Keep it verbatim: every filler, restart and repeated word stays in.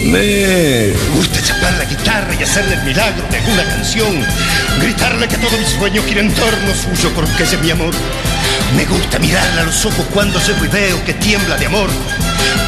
Me gusta chapar la guitarra y hacerle el milagro de alguna canción. Gritarle que todo mi sueño gira en torno suyo porque ese es mi amor. Me gusta mirarle a los ojos cuando llego y veo que tiembla de amor.